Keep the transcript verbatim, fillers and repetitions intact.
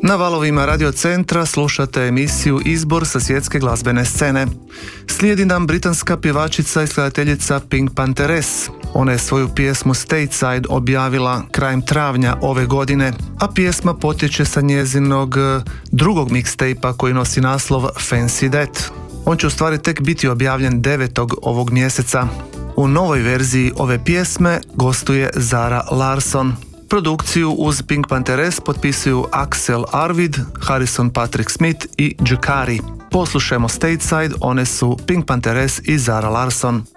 Na valovima Radio Centra slušate emisiju Izbor sa svjetske glazbene scene. Slijedi nam britanska pjevačica i skladateljica Pink Panthers. Ona je svoju pjesmu Stateside objavila krajem travnja ove godine, a pjesma potječe sa njezinog drugog mixtape-a koji nosi naslov Fancy That. On će u stvari tek biti objavljen devetog ovog mjeseca. U novoj verziji ove pjesme gostuje Zara Larsson. Produkciju uz Pink Panthers potpisuju Axel Arvid, Harrison Patrick Smith i Jukari. Poslušajmo Stateside, one su Pink Panthers i Zara Larsson.